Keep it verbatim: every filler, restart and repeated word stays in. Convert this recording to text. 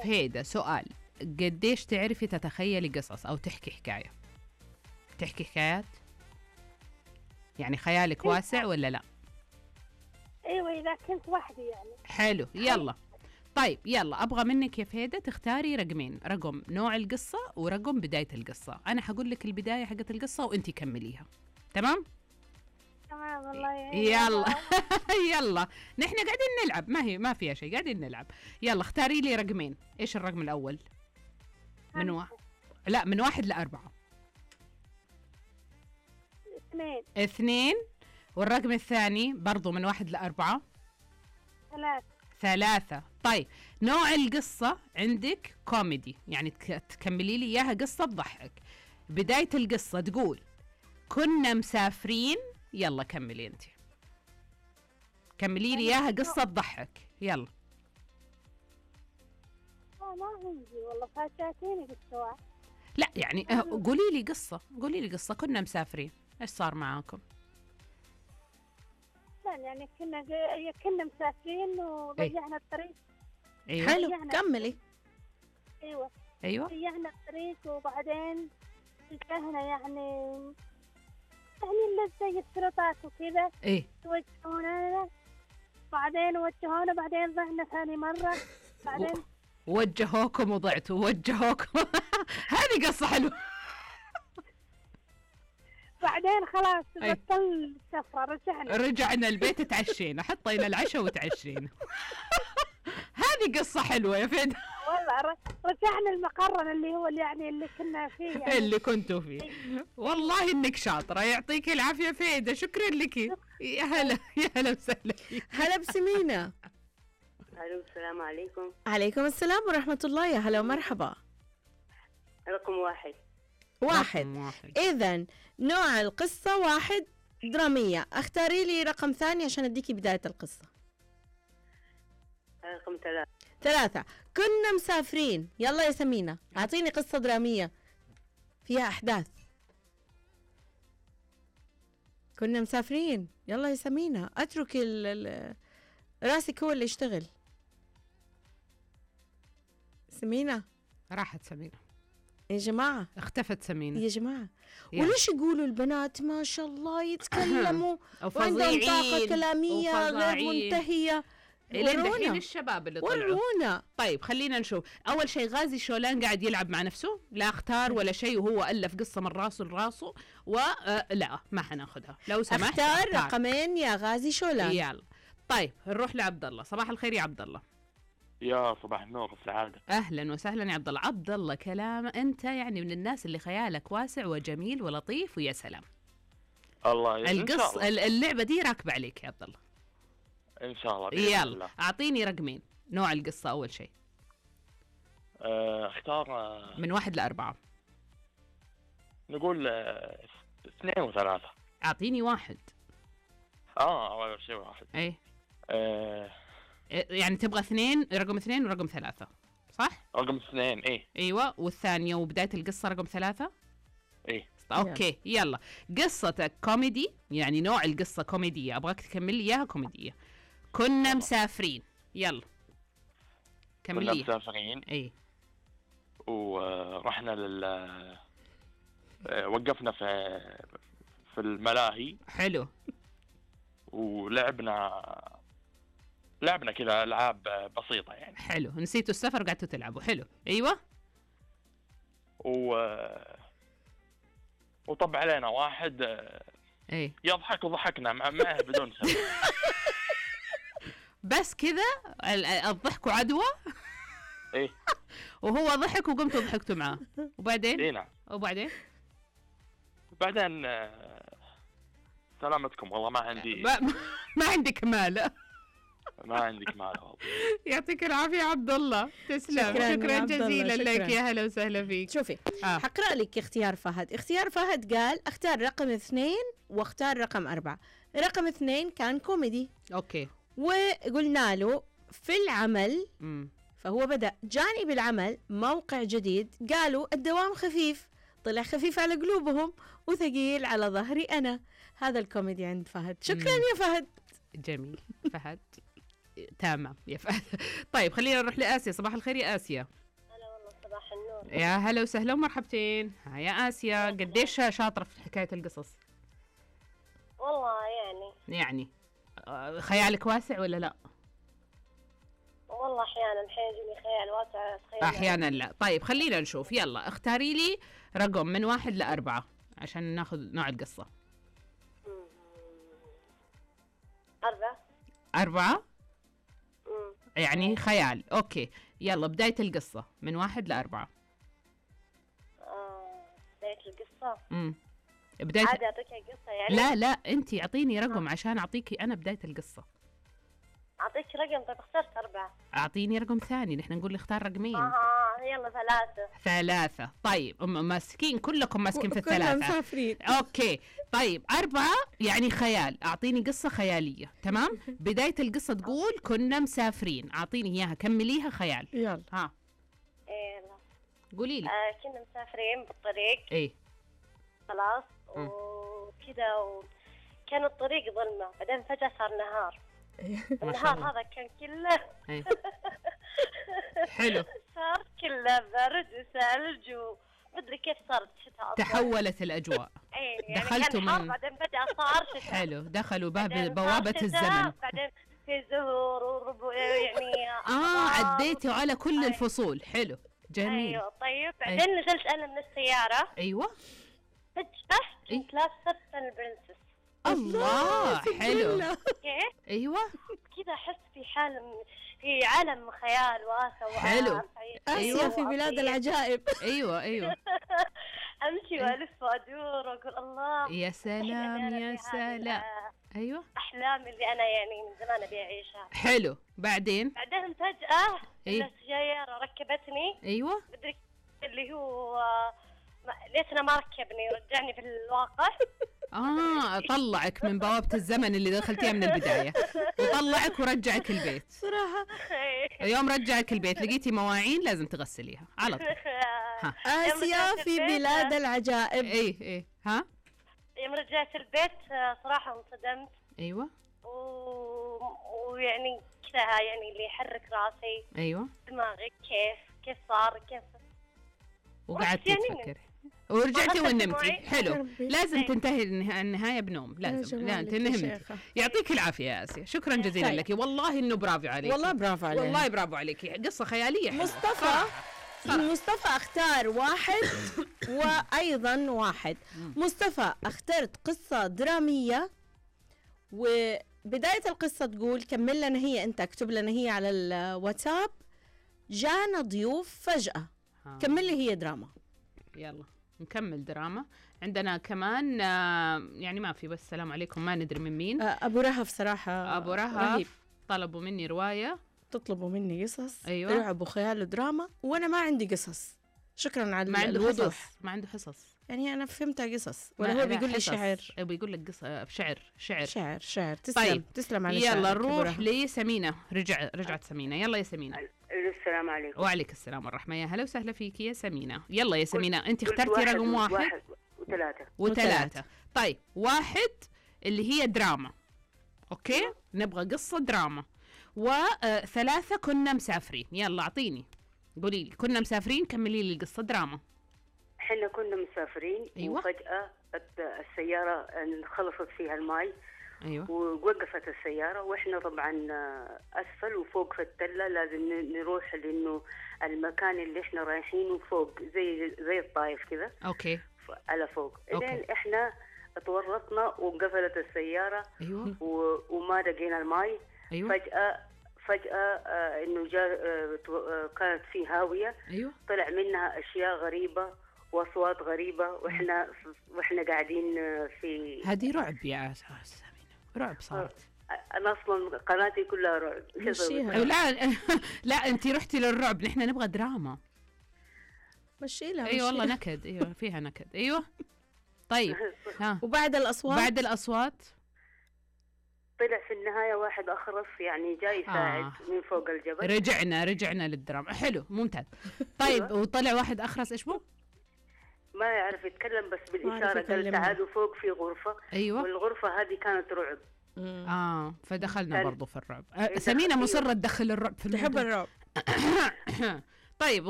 فهيدا سؤال، قديش تعرفي تتخيلي قصص أو تحكي حكاية؟ تحكي حكايات؟ يعني خيالك واسع ولا لا؟ ايوه اذا كنت وحدي يعني. حلو، يلا. طيب يلا، أبغى منك يا فهيدة تختاري رقمين، رقم نوع القصة ورقم بداية القصة. أنا حقول لك البداية حقت القصة وأنتي كمليها، تمام؟ تمام والله. يلا يلا، نحن قاعدين نلعب، ما هي ما فيها شيء، قاعدين نلعب. يلا اختاري لي رقمين. إيش الرقم الأول؟ من واحد، لا من واحد لأربعة. اثنين. اثنين. والرقم الثاني برضو من واحد لأربعة. ثلاثة. ثلاثة. طيب نوع القصة عندك كوميدي، يعني تكملي لي إياها قصة تضحك. بداية القصة تقول كنا مسافرين، يلا كملي أنت، كملي لي إياها قصة تضحك، يلا. اه ما عندي والله، فاتتيني قصة. لا يعني قولي لي قصة، قولي لي قصة. كنا مسافرين، إيش صار معاكم؟ لا يعني كنا كنا مسافرين وضيعنا الطريق. أيوة. حلو كملي. ايوه ايوه ضيعنا الطريق وبعدين اتجهنا يعني يعني زي السلطات وكذا. ايه توجهونا، بعدين وجهونا، بعدين ضعنا ثاني مرة، بعدين وجهوكم وضعتوا، وجهوكم هذه قصة حلوة. بعدين خلاص بطل السفرة، رجعنا رجعنا البيت تعشينا، حطينا العشاء وتعشينا. هذه قصة حلوة يا فهد. والله رجعنا المقرن اللي هو اللي يعني اللي كنا فيه يعني. اللي كنتوا فيه. والله انك شاطرة، يعطيك العافية فهيدة، شكرا لك. يا هلا يا هلا وسهلا. هلا بسمينة. الو السلام عليكم. عليكم السلام ورحمة الله، يا هلا ومرحبا. رقم واحد. واحد, واحد. إذن نوع القصة واحد، درامية. اختاري لي رقم ثاني عشان اديكي بداية القصة. رقم ثلاثة. ثلاثة. كنا مسافرين، يلا يا سمينة اعطيني قصة درامية فيها احداث. كنا مسافرين، يلا يا سمينة، اتركي ال راسك هو اللي يشتغل. سمينة راحت سمينة يا جماعة، اختفت سمينة يا جماعة. يعني. وليش يقولوا البنات ما شاء الله يتكلموا وعندهم طاقة كلامية غير منتهية؟ لين دحين الشباب اللي طلعوا. ورونا. طيب خلينا نشوف. أول شيء غازي شولان قاعد يلعب مع نفسه، لا اختار ولا شيء، وهو ألف قصة من راسه لراسه، ولا ما حناخدها لو سمحت. اختار رقمين يا غازي شولان. يلا. طيب نروح لعبد الله. صباح الخير يا عبد الله. يا صباح النور والسعادة. أهلا وسهلا يا عبد الله. عبد الله كلام أنت يعني من الناس اللي خيالك واسع وجميل ولطيف ويا سلام. الله يسلمك. القص اللعبة دي راكبة عليك يا عبد الله. إن شاء الله. يلا الله. أعطيني رقمين. نوع القصة أول شيء. أه اختار أه من واحد لأربعة. نقول أه اثنين وثلاثة. أعطيني واحد. آه أول شيء واحد. إيه أه يعني تبغى اثنين، رقم اثنين ورقم ثلاثة صح؟ رقم اثنين. إيه أيوة. والثانية وبداية القصة رقم ثلاثة. إيه أوكي يلا. قصتك كوميدي، يعني نوع القصة كوميدية، أبغاك تكمل لي إياها كوميدية. كنا مسافرين، يلا كملي. كنا مسافرين. اي. ورحنا لل وقفنا في في الملاهي. حلو. ولعبنا لعبنا كذا العاب بسيطة يعني. حلو. نسيتوا السفر قعدتوا تلعبوا. حلو. ايوه. و وطب علينا واحد اي يضحك وضحكنا معه بدون سبب. بس كذا الضحك عدوى. ايه. وهو ضحك وقمتوا ضحكتوا معاه. وبعدين؟ ايه نعم. وبعدين؟ بعدين سلامتكم والله ما عندي ما, ما عندك مال. ما عندك مال والله. يعطيك العافية يا عبد الله. تسلم. شكرا, شكرا جزيلا لك. يا هلا وسهلا فيك. شوفي آه. حقرأ لك اختيار فهد. اختيار فهد قال اختار رقم اثنين واختار رقم أربعة. رقم اثنين كان كوميدي. اوكي. وقلنا له في العمل م. فهو بدأ جاني بالعمل موقع جديد، قالوا الدوام خفيف، طلع خفيف على قلوبهم وثقيل على ظهري أنا. هذا الكوميدي عند فهد. شكرا م. يا فهد. جميل. فهد تمام يا فهد. طيب خلينا نروح لآسيا. صباح الخير يا آسيا. هلا والله، صباح النور. يا هلا وسهلا ومرحبتين. ها يا آسيا، قديش شاطرة في حكاية القصص؟ والله يعني يعني آه، خيالك واسع ولا لا؟ والله احيانا احيانا يجيني خيال واسع أتخيل. أحيانا لا. طيب خلينا نشوف. يلا اختاري لي رقم من واحد لأربعة عشان ناخذ نوع القصة. مم. أربعة. أربعة مم. يعني خيال. أوكي يلا بداية القصة من واحد لأربعة. آه، بداية القصة. امم بداية. عادي أعطيك قصة يعني؟ لا لا أنتي أعطيني رقم عشان أعطيكي أنا بداية القصة. أعطيك رقم. طيب اخترت أربعة. أعطيني رقم ثاني، نحن نقول اختار رقمين. آه يلا ثلاثة. ثلاثة. طيب أم- ماسكين كلكم ماسكين في كلنا الثلاثة. مسافرين. أوكي طيب أربعة يعني خيال. أعطيني قصة خيالية. تمام. بداية القصة تقول كنا مسافرين. أعطيني إياها كمليها خيال. يلا. ها إيه يلا. قولي لي. آه كنا مسافرين بالطريق إيه خلاص مم. وكذا، وكان الطريق ظلمة، بعدين فجأة صار نهار. ما شاء النهار الله. هذا كان كله إيه. حلو. صار كله برد وثلج ومدري كيف صارت شتاء أصلاً. تحولت الأجواء. ايه يعني دخلتوا كان حر من- بعدين فجأة صار شتاء. حلو. دخلوا باب بعدين صار بوابة شتاء، الزمن. بعدين في زهور وربو يعني آه خضار. عديتوا على كل أيوة. الفصول. حلو جميل. ايوه طيب بعدين نزلت انا من السيارة أيوة. فجأة إيه؟ كنت لابسة البرنسس. الله حلو. كيف؟ أيوة كذا احس في حالة في عالم خيال واسع حلو. وأعمق. آسيا أيوة. في بلاد العجائب. أيوة أيوة. امشي والف وادور واقول الله يا سلام أنا يا في هذه سلام. أيوة الاحلام اللي انا يعني من زمان ابي اعيشها. حلو. بعدين بعدين فجأة إيه؟ السيارة ركبتني، أيوة مدري اللي هو ما- ليتنا ما ركبني ورجعني في الواقع. آه طلعك من بوابة الزمن اللي دخلتيها من البداية وطلعك ورجعك البيت. صراحة يوم رجعك البيت لقيتي مواعين لازم تغسليها على طول. ها. آسيا في بلاد العجائب. إيه إيه ها يوم رجعت البيت آه، صراحة انصدمت أيوة و... ويعني كذا يعني اللي يحرك راسي أيوة. دماغي كيف كيف صار كيف. وقعدتي يعني تفكري ورجعتي وغسلت ونمتي. دموعي. حلو. ربي. لازم إيه. تنتهي النها- النهاية بنوم. يا لازم لا جمالك يا تنهمتي. شيخة. يعطيك العافية يا آسيا. شكرا جزيلا طيب. لك. والله إنه برافو عليك. والله برافو عليك. والله برافو عليك. قصة خيالية حلوة. مصطفى صراحة. مصطفى اختار واحد وأيضا واحد. مصطفى اخترت قصة درامية، وبداية القصة تقول كمل لنا هي أنت، اكتب لنا هي على الواتساب. جانا ضيوف فجأة. ها. كمل لي هي دراما. يلا نكمل دراما. عندنا كمان آه، يعني ما في، بس السلام عليكم ما ندري من مين. آه، أبو رهف صراحة أبو رهيب. رهف طلبوا مني رواية. تطلبوا مني قصص، أيوة. تلعبوا خيال ودراما، وأنا ما عندي قصص. شكرا على ما عنده الوضوح. حصص. ما عنده حصص. يعني أنا فهمتها قصص ولا ما- هو لا، بيقول لي حصص. شعر. أو بيقول لك قصة شعر شعر. شعر شعر. تسلم طيب. تسلم على يلا شعرك يا أبو نروح رهف. لسمينة. رجع رجعت سمينة. يلا يا سمينة. السلام عليكم. وعليك السلام والرحمة. يا هلا وسهلا فيك يا سمينة. يلا يا سمينة أنت قلت اخترتي رقم واحد, واحد وثلاثة. وثلاثة. طيب واحد اللي هي دراما. أوكي نبغى قصة دراما. وثلاثة كنا مسافرين. يلا أعطيني قولي لي كنا مسافرين. كملي لي القصة دراما. احنا كنا مسافرين أيوة. وفجأة الت- السيارة انخلصت فيها الماء أيوة ووقفت السيارة، واحنا طبعا آه، اسفل وفوق في التلة، لازم ن- نروح لانه المكان اللي احنا رايحينه فوق زي زي الطايف كذا أوكي ف- على فوق. أوكي. إذن احنا تورطنا وقفلت السيارة أيوة و- وما لقينا الماء. أيوة فجأة فجأة آه انه جاء آه تو- آه كانت في هاوية أيوة طلع منها اشياء غريبة واصوات غريبة، واحنا واحنا قاعدين آه، في هذه رعب يا سمينة. رعب صارت. انا اصلا قناتي كلها رعب. إيش أسوي؟ مشيها. لا لا أنت رحتي للرعب. نحن نبغى دراما. مشي لها. اي أيوة والله مشي لها. نكد. ايوه فيها نكد. ايوه طيب ها وبعد الأصوات بعد الاصوات طلع في النهاية واحد أخرس يعني جاي يساعد آه. من فوق الجبل. رجعنا رجعنا للدراما. حلو ممتاز. طيب وطلع واحد اخرس ايش بو؟ ما يعرف يتكلم بس ما بالإشارة يعرف قال يكلمنا. تعالوا فوق في غرفة، ايوه والغرفة هذه كانت رعب. مم. اه فدخلنا كان- برضو في الرعب. آه سمينة مصرة تدخل الرعب في تحب الموضوع. الرعب. طيب